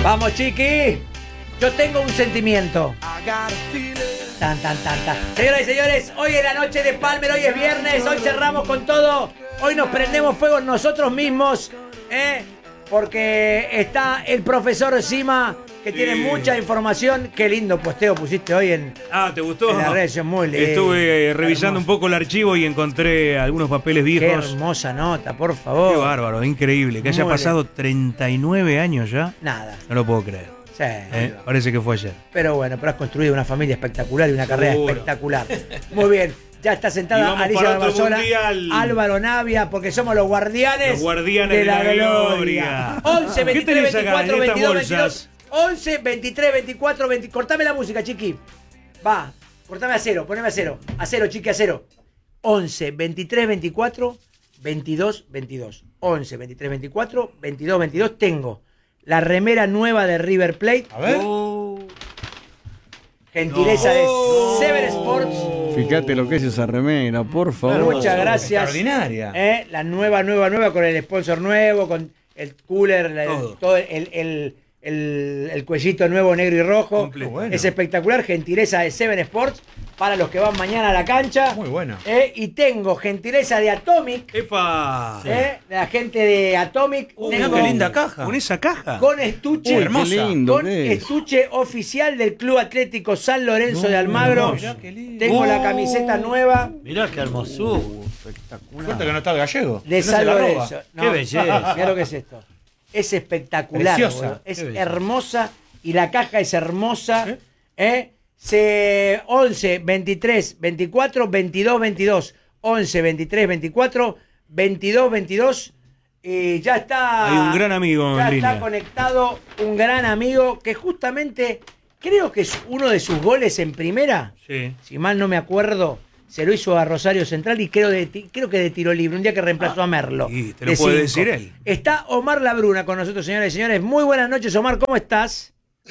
Vamos, chiqui. Yo tengo un sentimiento. Tan. Señoras y señores, hoy es la noche de Palmer, hoy es viernes, hoy cerramos con todo. Hoy nos prendemos fuego nosotros mismos, porque está el profesor Sima, que tiene mucha información. Qué lindo posteo pusiste hoy en... ¿te gustó? En la red, es muy lindo. Estuve revisando un poco el archivo y encontré algunos papeles viejos. Qué hermosa nota, por favor. Qué bárbaro, increíble. Que haya Muy pasado bien. 39 años ya. Nada. No lo puedo creer. Sí. Parece que fue ayer. Pero bueno, pero has construido una familia espectacular y una carrera Seguro. espectacular. Muy bien. Ya está Y sentada vamos Alicia para otro Barbasola, mundial. Álvaro Navia, porque somos los guardianes De la gloria. 11, ¿Qué 23, tenés acá 24, en estas 22, bolsas? 22. 11, 23, 24, 20. Cortame la música, chiqui. Va, cortame a cero, poneme a cero. A cero, chiqui, a cero. 11, 23, 24, 22, 22. 11, 23, 24, 22, 22. Tengo la remera nueva de River Plate. A ver. Gentileza de Seven Sports. Fíjate lo que es esa remera, por favor. Muchas gracias. Extraordinaria. La nueva, con el sponsor nuevo, con el cooler, todo el cuellito nuevo, negro y rojo. Completo. Bueno. Es espectacular. Gentileza de Seven Sports para los que van mañana a la cancha. Muy bueno. Y tengo gentileza de Atomic. ¡Epa! De la gente de Atomic. Mirá Tengo qué linda caja. ¿Con esa caja? con estuche. Uy, hermosa. qué lindo Con que es. estuche oficial del Club Atlético San Lorenzo de Almagro. Mirá qué lindo. Tengo la camiseta nueva Mirá qué hermosura. Suerte que no está el gallego. de No se San la roba. Lorenzo. Qué belleza. Mirá lo que es esto. Es espectacular. Preciosa. Boludo. Es Qué belleza. hermosa y la caja es hermosa. 11, 23, 24, 22, 22. 11, 23, 24, 22, 22. Y ya está. Hay un gran amigo en Ya línea. está conectado un gran amigo que justamente creo que es uno de sus goles en primera. Sí. Si mal no me acuerdo, se lo hizo a Rosario Central y creo que de tiro libre, un día que reemplazó a Merlo. y te lo de puede 5. decir él. Está Omar Labruna con nosotros, señoras y señores. Muy buenas noches, Omar, ¿cómo estás?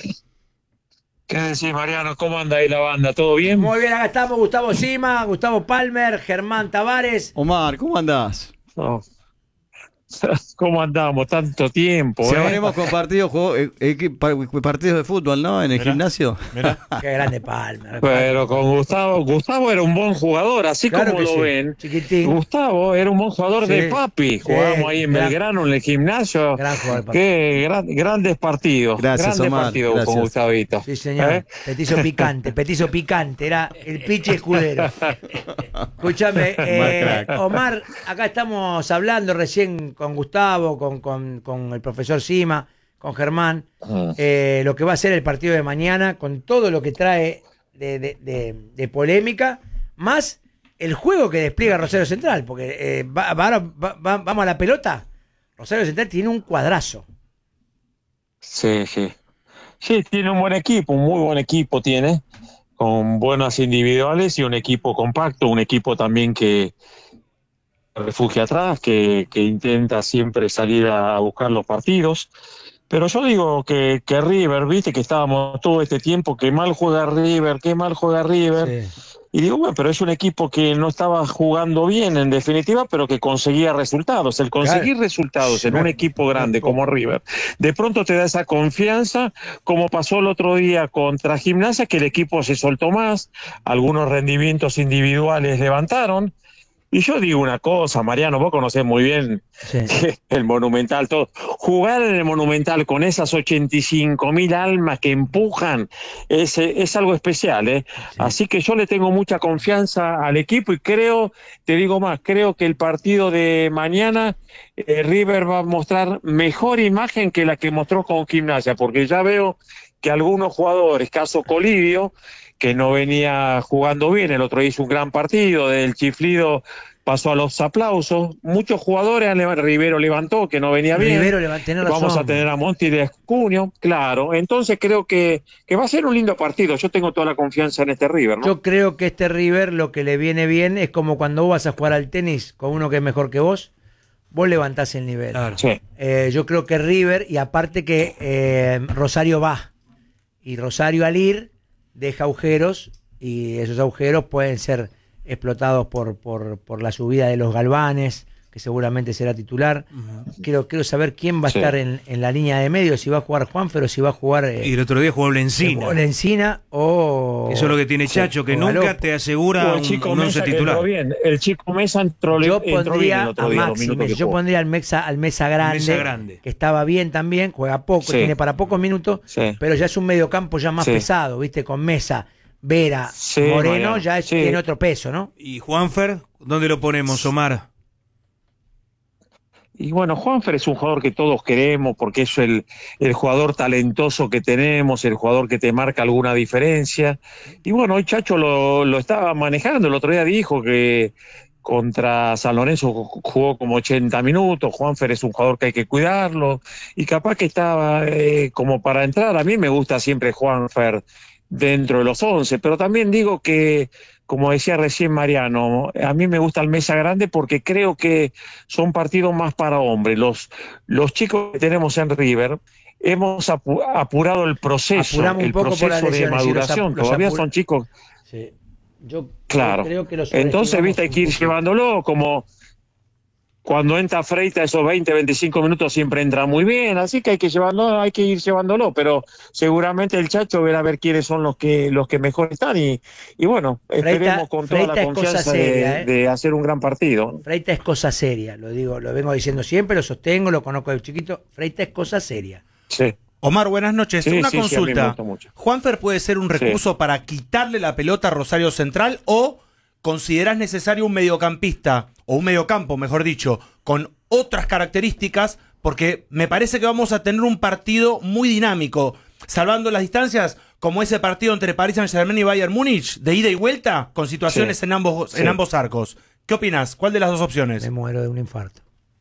¿Qué decís, Mariano? ¿Cómo anda ahí la banda? ¿Todo bien? Muy bien, acá estamos Gustavo Sima, Gustavo Palmer, Germán Tavares. Omar, ¿cómo andás? Oh. ¿Cómo andamos? Tanto tiempo, Si habremos compartido partidos de fútbol, ¿no? En el gimnasio. Mirá. Qué grande Palmer. Pero con Gustavo era un buen jugador, así Claro como que lo sí, ven. chiquitín. Gustavo era un buen jugador Sí, de papi. Jugábamos ahí en gran- Belgrano, en el gimnasio. Gran jugador, papi. Grandes partidos. Gracias, grandes Omar, partidos con gracias. Gustavito. Sí, señor. Petizo picante. Era el piche escudero. Escúchame, crack. Omar, acá estamos hablando recién con Gustavo, con el profesor Sima, con Germán, lo que va a ser el partido de mañana, con todo lo que trae de polémica, más el juego que despliega Rosario Central, porque vamos a la pelota. Rosario Central tiene un cuadrazo. Sí. Sí, tiene un buen equipo, un muy buen equipo tiene, con buenas individuales y un equipo compacto, un equipo también que refugia atrás, que intenta siempre salir a buscar los partidos. Pero yo digo que River, viste que estábamos todo este tiempo, que mal juega River. Sí. Y digo, bueno, pero es un equipo que no estaba jugando bien en definitiva, pero que conseguía resultados. El conseguir resultados en un equipo grande como River, de pronto te da esa confianza, como pasó el otro día contra Gimnasia, que el equipo se soltó más, algunos rendimientos individuales levantaron. Y yo digo una cosa, Mariano, vos conocés muy bien Sí. el Monumental, todo. Jugar en el Monumental con esas 85.000 almas que empujan es algo especial, ¿eh? Sí. Así que yo le tengo mucha confianza al equipo y creo que el partido de mañana River va a mostrar mejor imagen que la que mostró con Gimnasia, porque ya veo que algunos jugadores, caso Colidio, que no venía jugando bien, el otro hizo un gran partido, del chiflido pasó a los aplausos, muchos jugadores, Rivero levantó, que no venía bien, tenés razón. vamos a tener a Monti de Cunio, claro, entonces creo que va a ser un lindo partido, yo tengo toda la confianza en este River, ¿no? Yo creo que este River lo que le viene bien es como cuando vos vas a jugar al tenis con uno que es mejor que vos levantás el nivel. Claro. Sí. Yo creo que River, y aparte que Rosario va, y Rosario al ir deja agujeros, y esos agujeros pueden ser explotados por la subida de los Galvanes, que seguramente será titular. Quiero saber quién va a estar en la línea de medio, si va a jugar Juanfer o si va a jugar... y el otro día jugó Lencina. Lencina o... Eso es lo que tiene Chacho, que nunca te asegura un once titular. El chico Mesa entró bien el otro día, yo pondría al Mesa grande, que estaba bien también, juega poco, tiene para pocos minutos, pero ya es un mediocampo ya más pesado, ¿viste? Con Mesa, Vera, Moreno, ya tiene otro peso, ¿no? ¿Y Juanfer? ¿Dónde lo ponemos, Omar? Y bueno, Juanfer es un jugador que todos queremos porque es el jugador talentoso que tenemos, el jugador que te marca alguna diferencia. Y bueno, hoy Chacho lo estaba manejando. El otro día dijo que contra San Lorenzo jugó como 80 minutos. Juanfer es un jugador que hay que cuidarlo. Y capaz que estaba como para entrar. A mí me gusta siempre Juanfer dentro de los 11, pero también digo que, como decía recién Mariano, a mí me gusta el Mesa grande porque creo que son partidos más para hombres. Los chicos que tenemos en River hemos apurado el proceso, de maduración. Todavía son chicos. Sí. Yo claro. Creo que entonces, viste, hay que ir llevándolo como... Cuando entra Freitas esos 20, 25 minutos siempre entra muy bien, así que hay que ir llevándolo, pero seguramente el Chacho verá a ver quiénes son los que mejor están y bueno, esperemos con toda la confianza de hacer un gran partido. Freitas es cosa seria, lo vengo diciendo siempre, lo sostengo, lo conozco de chiquito, Freitas es cosa seria. Sí. Omar, buenas noches. Una consulta. ¿Juanfer puede ser un recurso para quitarle la pelota a Rosario Central o considerás necesario un mediocampista, o un mediocampo, mejor dicho, con otras características? Porque me parece que vamos a tener un partido muy dinámico, salvando las distancias, como ese partido entre Paris Saint-Germain y Bayern Múnich, de ida y vuelta, con situaciones en ambos arcos. ¿Qué opinás? ¿Cuál de las dos opciones? Me muero de un infarto.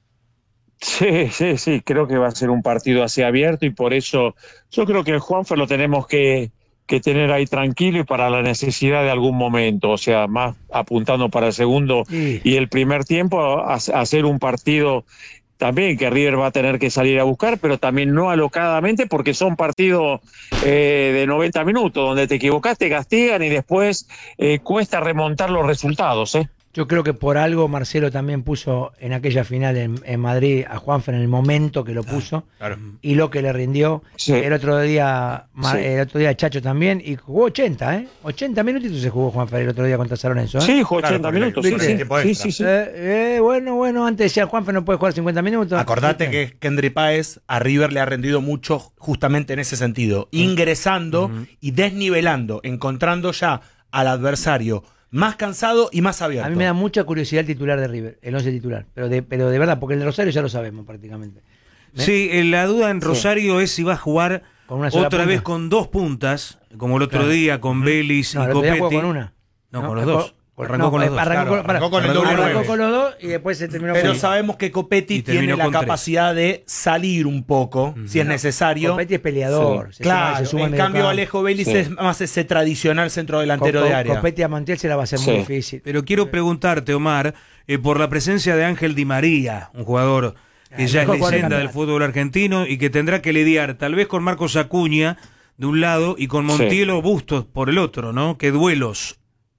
Sí, creo que va a ser un partido así abierto y por eso yo creo que el Juanfer lo tenemos que tener ahí tranquilo y para la necesidad de algún momento, o sea, más apuntando para el segundo y el primer tiempo, hacer un partido también que River va a tener que salir a buscar, pero también no alocadamente porque son partidos de 90 minutos, donde te equivocaste, castigan y después cuesta remontar los resultados, Yo creo que por algo Marcelo también puso en aquella final en Madrid a Juanfer en el momento que lo puso y lo que le rindió. El otro día Chacho también y jugó 80 minutitos se jugó Juanfer el otro día contra San Lorenzo. Sí, jugó 80 minutos. Sí. Bueno, antes decía Juanfer no puede jugar 50 minutos. Acordate que Kendry Páez a River le ha rendido mucho justamente en ese sentido, ingresando y desnivelando, encontrando ya al adversario más cansado y más abierto. A mí me da mucha curiosidad el titular de River, el 11 titular, pero de verdad, porque el de Rosario ya lo sabemos prácticamente. Sí, la duda en Rosario es si va a jugar otra vez con dos puntas, como el otro día con Vélez y Copetti. Con una. No, con los dos. Arrancó con los dos. Arrancó con el doble arrancó con los dos y después se terminó Pero con sabemos que Copetti tiene la capacidad de salir un poco, si es necesario. Copetti es peleador. Claro, en cambio Alejo Vélez es más ese tradicional centro delantero de área. Copetti a Montiel se la va a hacer muy difícil. Pero quiero preguntarte, Omar, por la presencia de Ángel Di María, un jugador que ya es leyenda del fútbol argentino y que tendrá que lidiar tal vez con Marcos Acuña de un lado y con Montiel o Bustos por el otro, ¿no? ¿Qué duelos?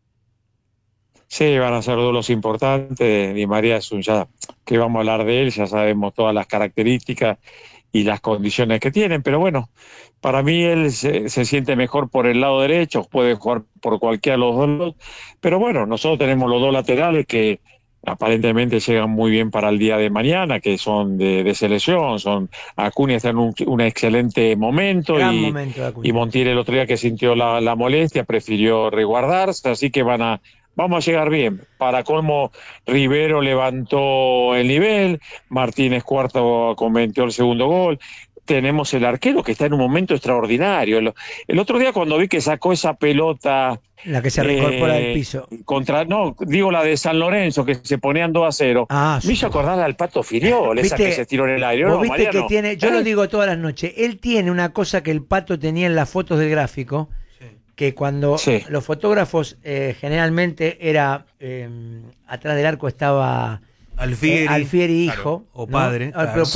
Sí, van a ser duelos importantes. Di María es ya que vamos a hablar de él, ya sabemos todas las características y las condiciones que tienen, pero bueno, para mí él se siente mejor por el lado derecho, puede jugar por cualquiera de los dos, pero bueno, nosotros tenemos los dos laterales que aparentemente llegan muy bien para el día de mañana, que son de selección, Acuña está en un excelente momento y Montiel el otro día que sintió la molestia prefirió resguardarse, así que vamos a llegar bien. Para colmo, Rivero levantó el nivel, Martínez Cuarto convirtió el segundo gol. Tenemos el arquero que está en un momento extraordinario. El otro día cuando vi que sacó esa pelota... La que se reincorpora del piso. La de San Lorenzo, que se ponían 2-0. Me hizo acordar al Pato Filiol, esa que se tiró en el aire. ¿Vos viste que tiene, yo lo digo todas las noches, él tiene una cosa que el Pato tenía en las fotos del gráfico, que cuando los fotógrafos generalmente era atrás del arco estaba Alfieri hijo, o padre,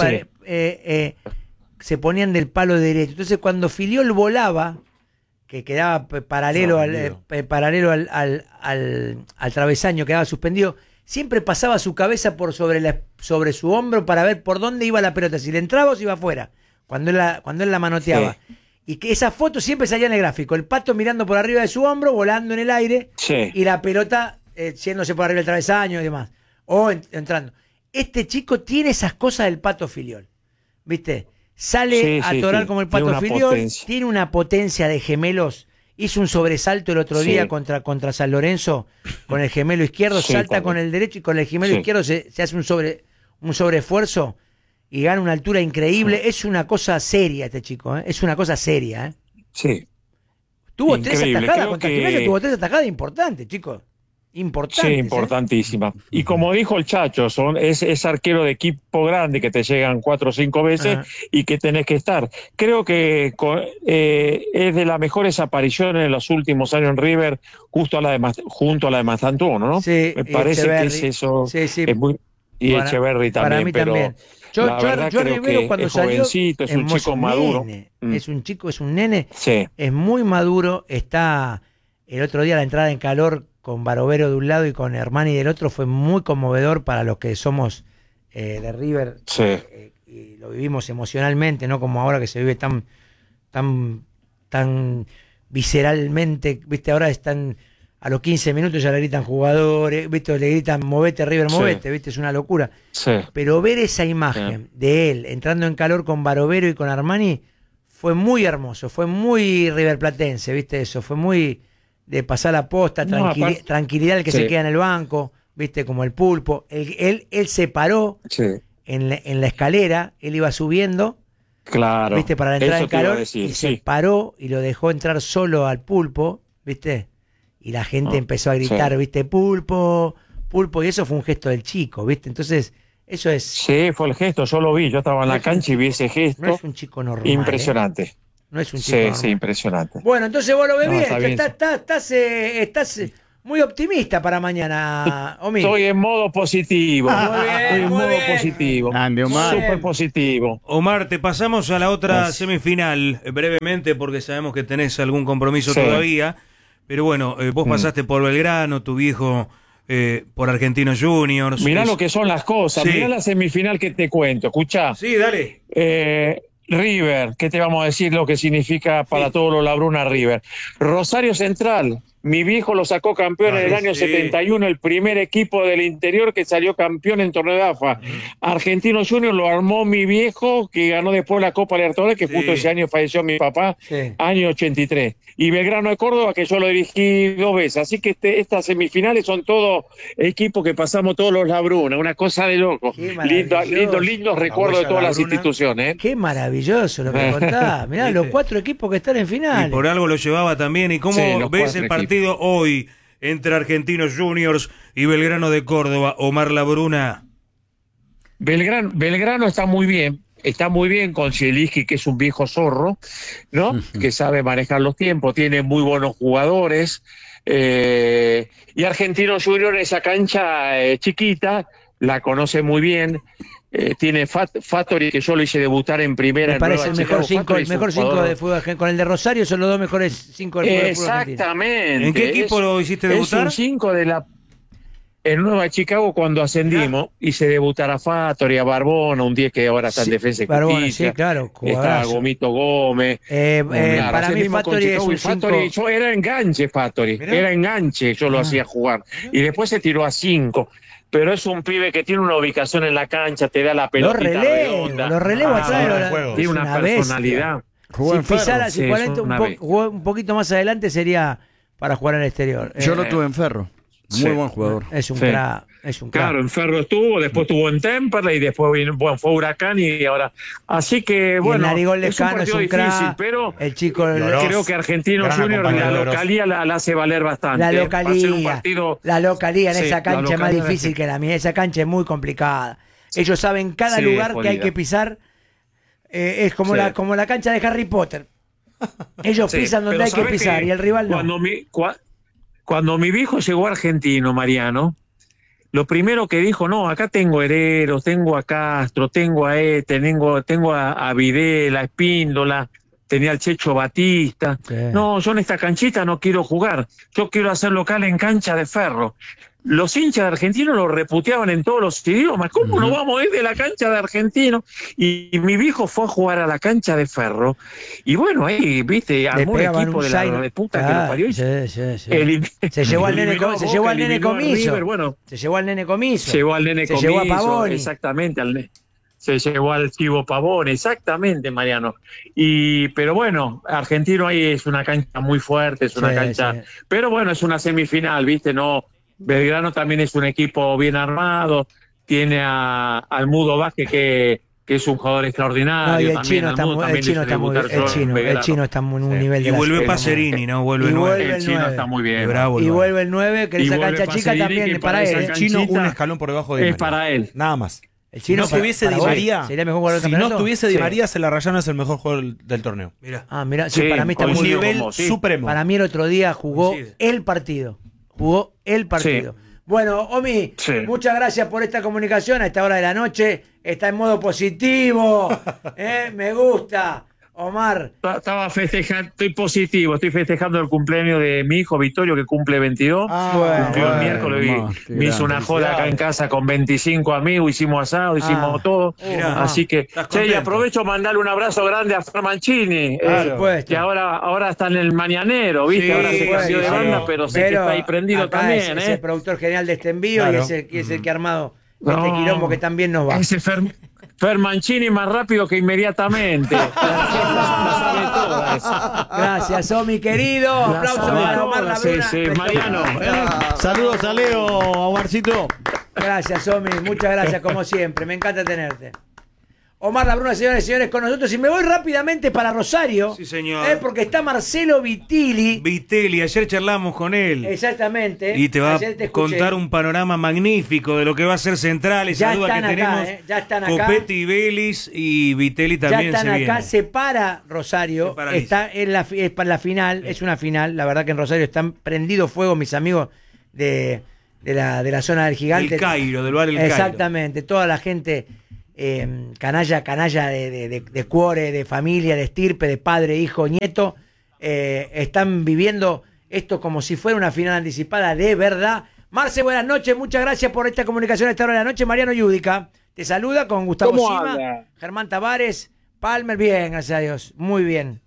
se ponían del palo derecho. Entonces cuando Filiol volaba, que quedaba paralelo al travesaño, quedaba suspendido, siempre pasaba su cabeza por sobre su hombro para ver por dónde iba la pelota, si le entraba o si iba afuera, cuando él la manoteaba. Sí. Y que esa foto siempre salía en el gráfico, el Pato mirando por arriba de su hombro, volando en el aire, y la pelota yéndose por arriba del travesaño y demás, o entrando. Este chico tiene esas cosas del Pato Filiol, ¿viste? Sale a torar como el Pato Filiol, tiene una potencia de gemelos. Hizo un sobresalto el otro día contra San Lorenzo con el gemelo izquierdo, salta con el derecho y con el gemelo izquierdo se hace un sobreesfuerzo y gana una altura increíble. Es una cosa seria este chico, ¿eh? Es una cosa seria, ¿eh? Sí. Tuvo 3 atajadas contra Gimnasia, tuvo 3 atajadas importantes, chicos. Importantes. Sí, importantísima. Y como dijo el Chacho, es arquero de equipo grande que te llegan 4 o 5 veces y que tenés que estar. Creo que es de las mejores apariciones en los últimos años en River, junto a la de Mastantuono, ¿no? Sí, me parece que es eso. Sí. Es muy, y Echeverri también. Para mí pero también. Yo Rivero cuando salió es un chico maduro. Es un nene. Sí. Es muy maduro. Está el otro día la entrada en calor con Barovero de un lado y con Hermani del otro fue muy conmovedor para los que somos de River y lo vivimos emocionalmente, no como ahora que se vive tan visceralmente, viste, ahora están a los 15 minutos ya le gritan jugadores, viste, le gritan movete River, movete, viste, es una locura. Pero ver esa imagen de él entrando en calor con Barovero y con Armani fue muy hermoso, fue muy riverplatense, viste, eso, fue muy de pasar la posta, tranquilidad el que se queda en el banco, viste, como el Pulpo. Él se paró en la escalera, él iba subiendo, viste, para la entrada en calor, y se paró y lo dejó entrar solo al Pulpo, viste, y la gente empezó a gritar, viste, Pulpo, Pulpo, y eso fue un gesto del chico, viste, entonces eso es... Sí, fue el gesto, yo lo vi, yo estaba en la cancha y vi ese gesto. No es un chico normal. Impresionante. No es un chico. Sí, impresionante. Bueno, entonces vos lo ves bien. Estás muy optimista para mañana, Omi. Estoy en modo positivo. Estoy en modo positivo. Súper positivo. Omar, te pasamos a la otra semifinal brevemente porque sabemos que tenés algún compromiso todavía. Pero bueno, vos pasaste por Belgrano, tu viejo por Argentinos Juniors. Mirá lo que son las cosas. Mirá la semifinal que te cuento. Escuchá. Sí, dale. River, ¿qué te vamos a decir lo que significa para todos los Labruna River? Rosario Central, mi viejo lo sacó campeón en el año 71, el primer equipo del interior que salió campeón en torneo de AFA. Argentinos Juniors lo armó mi viejo, que ganó después la Copa Libertadores, que justo ese año falleció mi papá, año 83. Y Belgrano de Córdoba, que yo lo dirigí 2 veces. Así que estas semifinales son todos equipos que pasamos todos los Labruna, una cosa de loco. Lindos recuerdos de todas las instituciones. Qué maravilloso lo que contás. Mirá, los 4 equipos que están en final. Y por algo lo llevaba también. ¿Y cómo ves el partido hoy entre Argentinos Juniors y Belgrano de Córdoba, Omar Labruna? Belgrano está muy bien. Está muy bien con Zielinski, que es un viejo zorro, ¿no? Que sabe manejar los tiempos, tiene muy buenos jugadores. Y Argentinos Juniors, esa cancha chiquita, la conoce muy bien. Tiene Fattori, que yo lo hice debutar en primera. Me parece el mejor 5 de fútbol. Con el de Rosario son los 2 mejores 5 del fútbol. Exactamente. ¿En qué equipo lo hiciste debutar? Es un 5 de la... En Nueva Chicago, cuando ascendimos, hice debutar a Fattori, a Barbona, un 10 que ahora está en Defensa y Justicia. Sí, claro. Está Gomito Gómez. Para mí Fattori es un 5. Yo era enganche, Fattori. Era enganche, yo lo hacía jugar. Y después se tiró a 5. Pero es un pibe que tiene una ubicación en la cancha, te da la pelotita redonda. Los relevo atrás. Tiene una personalidad. Si jugara un poquito más adelante sería para jugar en el exterior. Yo lo tuve en Ferro. Muy buen jugador. Es un crack. Claro, en Ferro estuvo, después estuvo en Temperley y después fue Huracán y ahora. Así que bueno, Narigol Lescano es un difícil, crack, pero el chico creo que Argentinos Juniors la localía la hace valer bastante. La localía en esa cancha es más difícil que la mía. Esa cancha es muy complicada. Ellos saben cada lugar que hay que pisar. Es como la cancha de Harry Potter. Ellos pisan donde hay que pisar y el rival no. Cuando mi viejo llegó a Argentino, Mariano, lo primero que dijo, no, acá tengo Hereros, tengo a Castro, tengo a tengo a Videla, a Espíndola, tenía al Checho Batista. No, yo en esta canchita no quiero jugar, yo quiero hacer local en cancha de Ferro. los hinchas de Argentino lo reputeaban en todos los idiomas. ¿Cómo no vamos a ir de la cancha de Argentino? Y mi viejo fue a jugar a la cancha de Ferro. Y bueno, ahí, viste, armó un equipo de la puta que lo parió. Se llevó al nene Comiso. Se llevó al nene Comiso. Llevó al nene Comiso. Se llevó a Pavoni. Exactamente, se llevó al Chivo Pavón, exactamente, Mariano. Pero bueno, Argentino ahí es una cancha muy fuerte, es una cancha. Pero bueno, es una semifinal, ¿viste? No. Belgrano también es un equipo bien armado, tiene al Mudo Vázquez que es un jugador extraordinario. No, y el chino está en un nivel de. Y vuelve Pacerini, ¿no? El chino está muy bien. Bravo, y vuelve el 9, que esa cancha chica también para él. El chino un escalón por debajo de Di María. Es para él. Nada más. El chino si no tuviese Di María, sería mejor jugador del si no tuviese Di María, Celarrayano es el mejor jugador del torneo. Mira. Mira, sí, para mí está muy nivel supremo. Para mí el otro día jugó el partido. Bueno, Omi, muchas gracias por esta comunicación a esta hora de la noche. Está en modo positivo. Me gusta. Omar. Estaba festejando, estoy festejando el cumpleaños de mi hijo Vittorio, que cumple 22. Cumplió el miércoles. Me hizo una joda acá en casa con 25 amigos, hicimos asado, hicimos todo. Así que, y aprovecho mandarle un abrazo grande a Fer Mancini, que ahora está en el Mañanero, ¿viste? Ahora se cambió de banda, pero sé que está ahí prendido también. Es el productor general de este envío y es el que ha armado este quilombo que también nos va. Ese Fer Mancini más rápido que inmediatamente. Gracias, Omi, querido. Aplausos para Omar Labruna. Mariano. Saludos a Leo, a Omarcito. Gracias, Omi. Muchas gracias, como siempre. Me encanta tenerte. Omar Labruna, señores y señores, con nosotros. Y me voy rápidamente para Rosario. Sí, señor. Porque está Marcelo Vitili. Ayer charlamos con él. Exactamente. Y te va a contar un panorama magnífico de lo que va a ser Central. Esa duda que tenemos. Ya están acá. Copetti, Vélez y Viteli también. Ya están acá. Se para Rosario. Está es para la final. Es una final. La verdad que en Rosario están prendidos fuego mis amigos de la zona del Gigante. Del Cairo, del bar El Cairo. Exactamente. Toda la gente. Canalla de cuore, de familia, de estirpe, de padre, hijo, nieto, están viviendo esto como si fuera una final anticipada de verdad. Marce, buenas noches, muchas gracias por esta comunicación a esta hora de la noche. Mariano Yudica te saluda con Gustavo Sima, Germán Tavares, Palmer, bien, gracias a Dios, muy bien.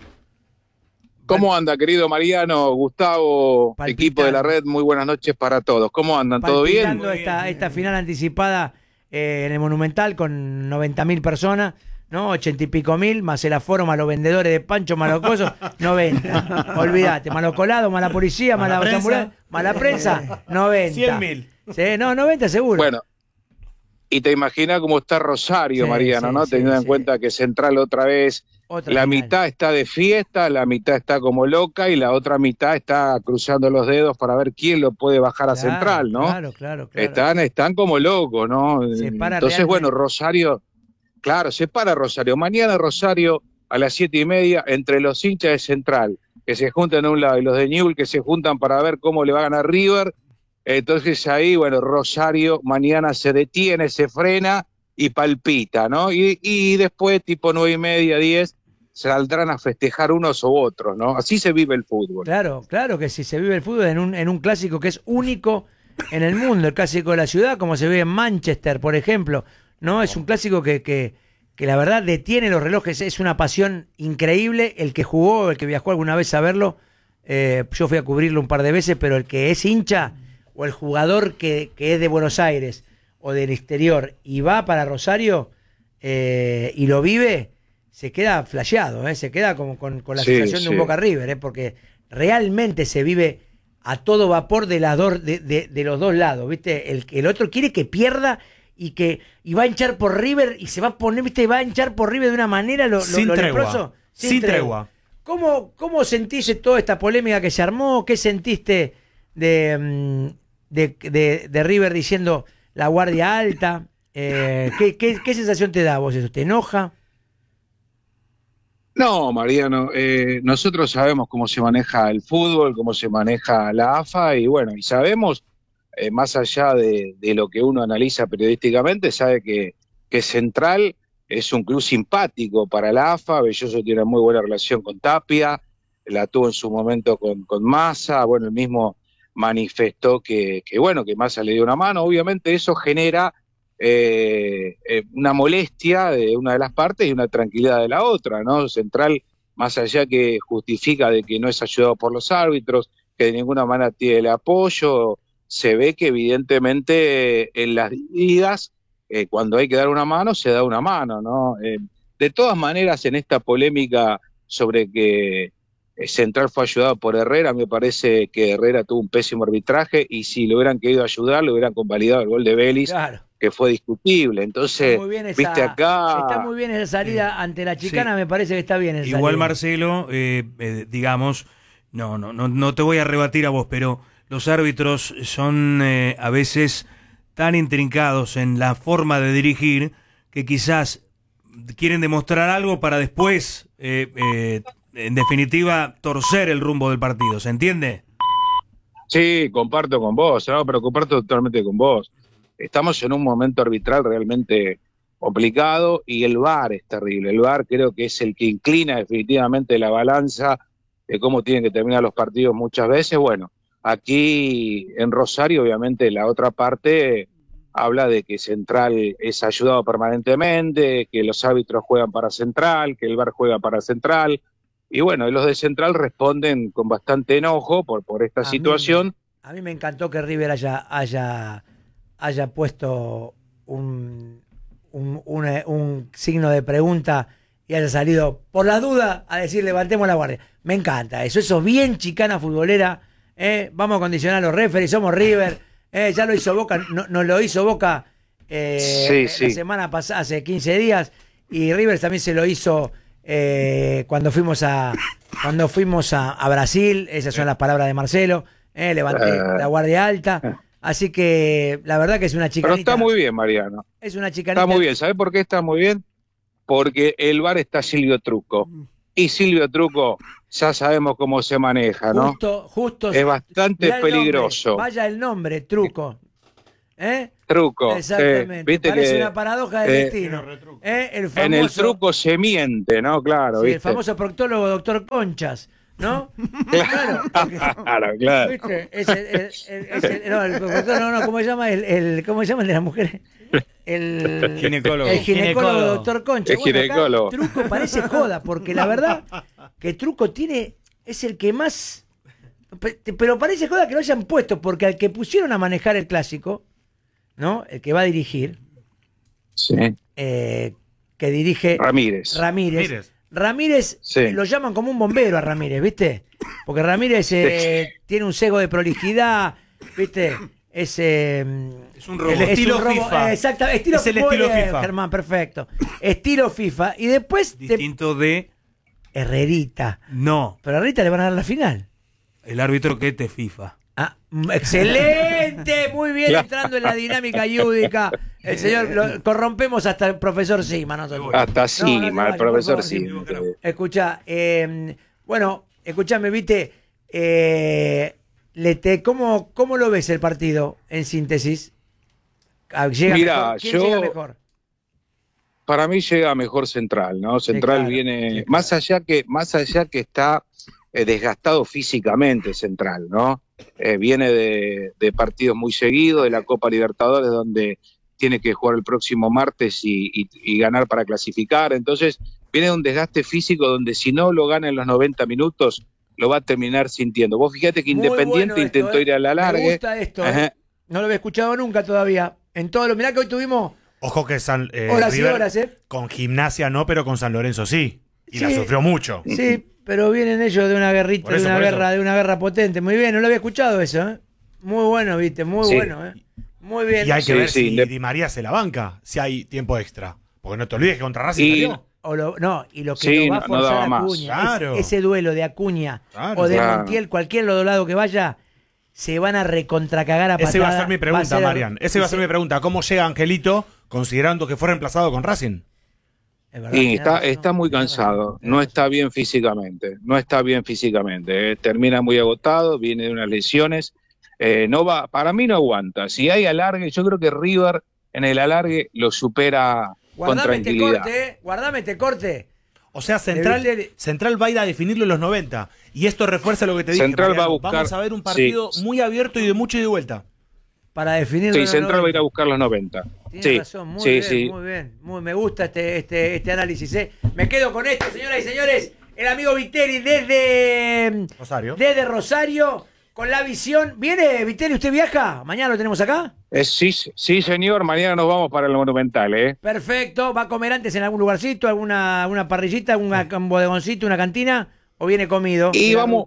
¿Cómo anda, querido Mariano, Gustavo, equipo de la red? Muy buenas noches para todos. ¿Cómo andan? ¿Todo bien? Esta final anticipada en el Monumental con 90.000 personas, ¿no? 80 y pico mil, más el aforo, más los vendedores de pancho, más los cosos, 90. Olvídate, más los colados, más la policía, más la ambulancia, más la prensa, 90. 100.000. Sí, no, 90 seguro. Bueno, y te imaginas cómo está Rosario, Mariano, ¿no? Teniendo en cuenta que Central otra vez, la mitad está de fiesta, la mitad está como loca y la otra mitad está cruzando los dedos para ver quién lo puede bajar a Central, ¿no? Claro. Están como locos, ¿no? Entonces, bueno, Rosario, se para Rosario. Mañana Rosario a las 7:30 entre los hinchas de Central, que se juntan a un lado, y los de Newell's que se juntan para ver cómo le va a ganar River. Entonces ahí, bueno, Rosario mañana se detiene, se frena y palpita, ¿no? Y después, tipo 9:30, 10, saldrán a festejar unos u otros, ¿no? Así se vive el fútbol. Claro que sí, se vive el fútbol en un clásico que es único en el mundo, el clásico de la ciudad, como se ve en Manchester, por ejemplo, ¿no? Es un clásico que la verdad detiene los relojes, es una pasión increíble. El que jugó, el que viajó alguna vez a verlo, yo fui a cubrirlo un par de veces, pero el que es hincha o el jugador que es de Buenos Aires o del exterior y va para Rosario y lo vive, se queda flasheado, se queda como con la sensación de un Boca River, porque realmente se vive a todo vapor de los dos lados, ¿viste? El otro quiere que pierda y va a hinchar por River y se va a poner, ¿viste? Va a hinchar por River de una manera sin tregua. Sin tregua. ¿Cómo sentiste toda esta polémica que se armó? ¿Qué sentiste de River diciendo la guardia alta? ¿Qué sensación te da vos eso? ¿Te enoja? No, Mariano, nosotros sabemos cómo se maneja el fútbol, cómo se maneja la AFA y bueno, y sabemos, más allá de lo que uno analiza periodísticamente, sabe que Central es un club simpático para la AFA. Belloso tiene muy buena relación con Tapia, la tuvo en su momento con Massa, bueno, el mismo manifestó que bueno, que Massa le dio una mano. Obviamente eso genera una molestia de una de las partes y una tranquilidad de la otra, ¿no? Central, más allá que justifica de que no es ayudado por los árbitros, que de ninguna manera tiene el apoyo, se ve que evidentemente en las divididas, cuando hay que dar una mano, se da una mano, ¿no? De todas maneras, en esta polémica sobre que Central fue ayudado por Herrera, me parece que Herrera tuvo un pésimo arbitraje y si le hubieran querido ayudar, le hubieran convalidado el gol de Vélez, claro, que fue discutible. Entonces, viste acá... Está muy bien esa salida ante la chicana, sí. Me parece que está bien esa igual salida. Marcelo, digamos, no te voy a rebatir a vos, pero los árbitros son a veces tan intrincados en la forma de dirigir que quizás quieren demostrar algo para después, en definitiva, torcer el rumbo del partido, ¿se entiende? Sí, comparto con vos, ¿no? Pero comparto totalmente con vos. Estamos en un momento arbitral realmente complicado y el VAR es terrible. El VAR creo que es el que inclina definitivamente la balanza de cómo tienen que terminar los partidos muchas veces. Bueno, aquí en Rosario, obviamente, la otra parte habla de que Central es ayudado permanentemente, que los árbitros juegan para Central, que el VAR juega para Central. Y bueno, los de Central responden con bastante enojo por esta situación. A mí me encantó que River haya puesto un signo de pregunta y haya salido por la duda a decir levantemos la guardia. Me encanta eso es bien chicana futbolera. Vamos a condicionar a los referees, somos River. Ya lo hizo Boca, no lo hizo Boca la semana pasada, hace 15 días, y River también se lo hizo cuando fuimos a Brasil. Esas son las palabras de Marcelo. Levanté la guardia alta. Así que la verdad que es una chicanita. Pero está muy bien, Mariano. Es una chicanita. Está muy bien. ¿Sabés por qué está muy bien? Porque el VAR está Silvio Trucco. Y Silvio Trucco ya sabemos cómo se maneja, ¿no? Justo. Es bastante peligroso. Vaya el nombre, Trucco. Trucco. Exactamente. ¿Viste parece que, una paradoja del destino. El famoso, en el truco se miente, ¿no? Claro. Sí, ¿viste? El famoso proctólogo doctor Conchas, ¿no? Claro, claro. ¿Viste? ¿Cómo se llama ¿cómo se llama el de las mujeres? El ginecólogo. El ginecólogo doctor Conchas. El ginecólogo. Truco parece joda, porque la verdad que Truco es el que más... Pero parece joda que lo hayan puesto, porque al que pusieron a manejar el clásico, ¿no? El que va a dirigir, sí. Que dirige Ramírez, sí. Lo llaman como un bombero a Ramírez, ¿viste? Porque Ramírez tiene un sesgo de prolijidad, ¿viste? Es un robo. Estilo FIFA. Exacto, estilo FIFA. Germán, perfecto. Estilo FIFA. Y después... Distinto de... Herrerita. No. Pero a Herrerita le van a dar la final. El árbitro que te FIFA. ¡Excelente! Muy bien, entrando en la dinámica yúdica. El señor, corrompemos hasta el profesor Sima nosotros. Hasta Sima, el profesor Sima. Escuchá, bueno, escuchame, ¿viste? ¿Cómo lo ves el partido en síntesis? ¿Quién llega mejor? Para mí llega mejor Central, ¿no? Central viene, más allá que está desgastado físicamente Central, ¿no? Viene de partidos muy seguidos, de la Copa Libertadores, donde tiene que jugar el próximo martes y ganar para clasificar. Entonces, viene de un desgaste físico donde si no lo gana en los 90 minutos, lo va a terminar sintiendo. Vos fíjate que Independiente intentó ir a la larga. Me gusta esto, no lo había escuchado nunca todavía. Mirá que hoy tuvimos... Ojo que horas River, y horas, con Gimnasia no, pero con San Lorenzo sí. Y la sufrió mucho. Sí, pero vienen ellos de una guerrita, de una guerra potente. Muy bien, no lo había escuchado eso, Muy bueno, viste, muy bueno, Muy bien. Y hay que ver si Di María se la banca, si hay tiempo extra. Porque no te olvides que contra Racing salió. Y lo que lo va a forzar Acuña, ese duelo de Acuña o de Montiel, cualquier lado que vaya, se van a recontracagar a patada. Esa iba a ser mi pregunta, Marian. Esa iba a ser mi pregunta. ¿Cómo llega Angelito considerando que fue reemplazado con Racing? Y está muy cansado, no está bien físicamente, termina muy agotado, viene de unas lesiones, para mí no aguanta. Si hay alargue, yo creo que River en el alargue lo supera con tranquilidad. Guardame este corte. O sea, Central va a ir a definirlo en los 90. Y esto refuerza lo que te dije. Central Mariano. va a buscar, vamos a ver un partido muy abierto y de mucho ida y vuelta. Para definirlo. Sí, Central va a ir a buscar los 90. Tienes razón, muy bien, muy bien. Me gusta este análisis. Me quedo con esto, señoras y señores. El amigo Viteri desde Rosario, con la visión. ¿Viene, Viteri? ¿Usted viaja? ¿Mañana lo tenemos acá? Sí, señor. Mañana nos vamos para el Monumental, Perfecto. ¿Va a comer antes en algún lugarcito, alguna parrillita, un bodegoncito, una cantina? ¿O viene comido? Y vamos...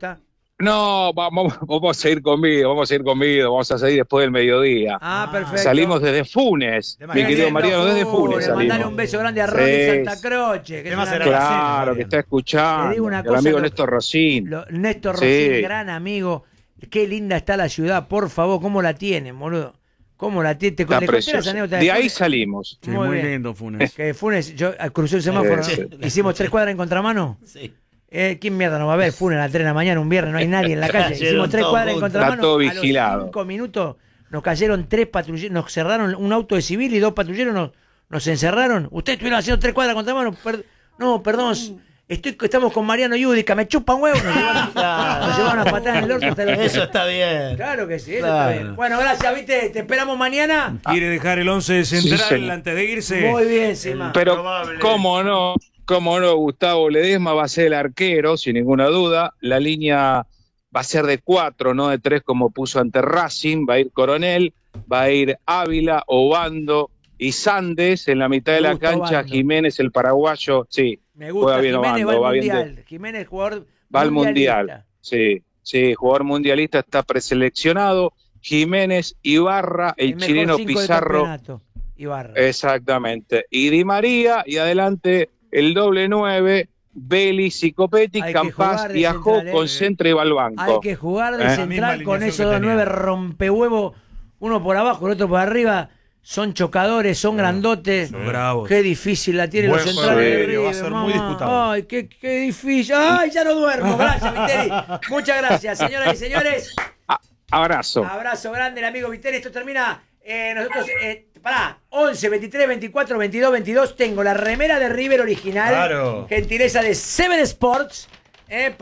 No, vamos a seguir comido, vamos a salir después del mediodía. Perfecto. Salimos desde Funes, mi querido Mariano, desde Funes salimos. Mandale un beso grande a Ronnie Santa Croce. Claro, que está escuchando. El amigo Néstor Rosín. Néstor Rosín, gran amigo. Qué linda está la ciudad, por favor, ¿cómo la tienen, boludo? ¿Cómo la tienen? Está preciosa. De ahí salimos. Sí, muy lindo Funes. Que Funes, yo crucé el semáforo, hicimos 3 cuadras en contramano. Sí. ¿Quién mierda no va a ver Funes a las 3 de la mañana, un viernes, no hay nadie en la calle? Hicimos 3 cuadras en contramano. Está todo vigilado. A los 5 minutos nos cayeron 3 patrulleros, nos cerraron un auto de civil y 2 patrulleros nos encerraron. Ustedes estuvieron haciendo 3 cuadras en contramano. No, perdón. Estamos con Mariano Yudica, me chupan huevos. Nos llevaron a patar en el orto hasta los... Eso está bien. Claro que sí, eso está bien. Bueno, gracias, ¿viste? Te esperamos mañana. ¿Quiere dejar el 11 central antes de irse? Muy bien, Sima. Pero, ¿cómo no? Gustavo Ledesma va a ser el arquero, sin ninguna duda. La línea va a ser de 4, no de 3 como puso ante Racing. Va a ir Coronel, va a ir Ávila, Obando y Sandes en la mitad de la cancha. Obando. Jiménez, el paraguayo, sí. Me gusta, bien Jiménez Obando, va al Mundial. Jiménez, jugador va al Mundial, sí, jugador mundialista, está preseleccionado. Jiménez, Ibarra, el chileno Pizarro. Ibarra. Exactamente. Y Di María, y adelante el doble 9, Vélez y Copetti. Campás viajó, central, concentra y va al banco. Hay que jugar de central con esos 2 9 rompehuevos, uno por abajo, el otro por arriba. Son chocadores, son grandotes. Son bravos. Qué difícil la tiene los centrales. Va a ser muy disputable. Ay, qué difícil. Ay, ya no duermo. Gracias, Viteri. Muchas gracias, señoras y señores. Abrazo. Abrazo grande, el amigo Viteri. Esto termina. Nosotros, 11, 23, 24, 22, 22. Tengo la remera de River original. Claro. Gentileza de Seven Sports.